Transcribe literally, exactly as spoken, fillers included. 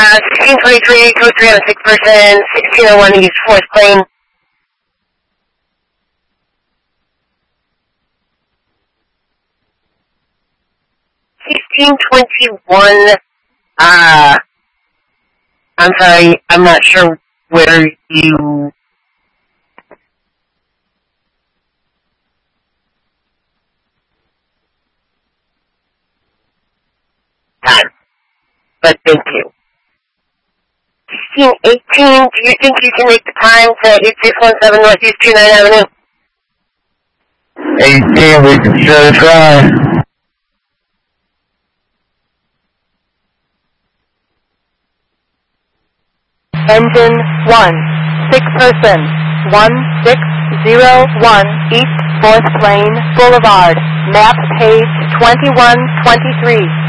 Uh, sixteen twenty-three, code three on a sick person, sixteen oh one, use force plane. sixteen twenty-one, uh, I'm sorry, I'm not sure where you... Time. But thank you. sixteen eighteen, do you think you can make the time to eight six one seven Northeast two nine Avenue? eighteen, we can sure try. Engine one, sick person, one six zero one East fourth Plane Boulevard, map page twenty-one twenty-three.